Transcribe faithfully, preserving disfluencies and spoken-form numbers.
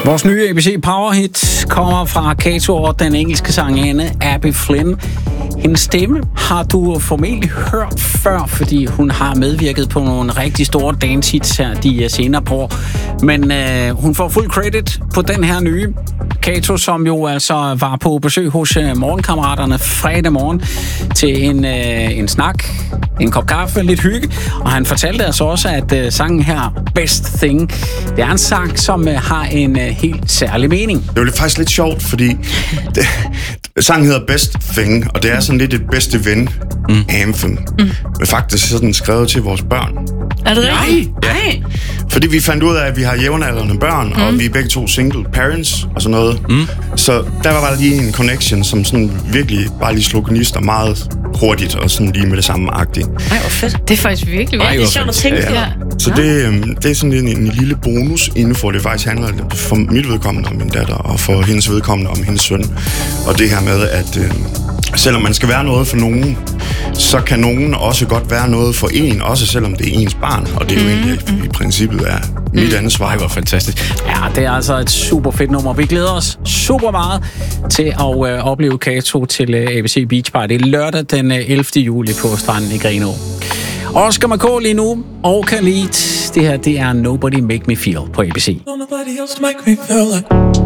Vores nye A B C Power Hit kommer fra Kato og den engelske sangerinde Abby Flynn. Hendes stemme har du formentlig hørt før, fordi hun har medvirket på nogle rigtig store dance hits her de senere på år. Men øh, hun får fuld credit på den her nye. Kato, som jo altså var på besøg hos uh, Morgenkammeraterne fredag morgen til en, uh, en snak, en kop kaffe, lidt hygge. Og han fortalte altså også, at uh, sangen her, Best Thing, det er en sang, som uh, har en uh, helt særlig mening. Det var faktisk lidt sjovt, fordi det, sangen hedder Best Thing, og det er sådan lidt et bedste ven mm. anthem. Mm. Men faktisk sådan skrevet til vores børn. Er det rigtigt? Ja. Nej. Fordi vi fandt ud af, at vi har jævnaldrende børn, mm. og vi er begge to single parents og sådan noget. Mm. Så der var der lige en connection, som sådan virkelig bare lige slog gnister meget hurtigt og sådan lige med det samme-agtige. Ej, hvor fedt. Det er faktisk virkelig, virkelig sjovt at tænke ja. ja. Så det, øhm, det er sådan en, en lille bonus inden for det faktisk handler for mit vedkommende om min datter, og for hendes vedkommende om hendes søn. Og det her med, at øh, selvom man skal være noget for nogen, så kan nogen også godt være noget for en, også selvom det er ens barn. Og det er jo mm. egentlig i princippet er mit ansvar. Ej, hvor fantastisk. Ja, det er altså et super fedt nummer. Vi glæder os super meget til at øh, opleve Kato til øh, A B C Beach Party lørdag den øh, ellevte juli på stranden i Grenaa. Oscar McCall lige nu, og Khalid. Det her, det er Nobody Make Me Feel på A B C. Nobody else make me feel like